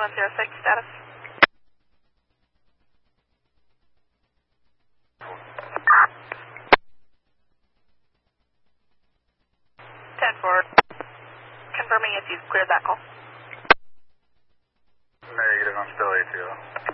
106 status. 10-4. Confirming if you've cleared that call. Negative, I'm still ATO.